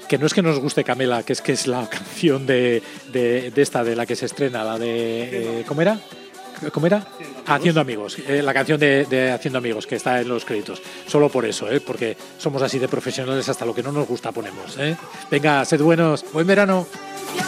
que no es que nos guste Camela, que es la canción de esta, de la que se estrena, la de... ¿Cómo era? Haciendo Amigos, la canción de Haciendo Amigos, que está en los créditos. Solo por eso, porque somos así de profesionales, hasta lo que no nos gusta ponemos. Venga, sed buenos, buen verano.